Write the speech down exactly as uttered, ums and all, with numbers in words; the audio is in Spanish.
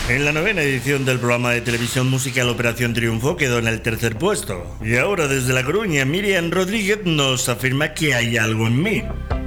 En la novena edición del programa de televisión musical Operación Triunfo quedó en el tercer puesto. Y ahora desde La Coruña, Miriam Rodríguez nos afirma que hay algo en mí.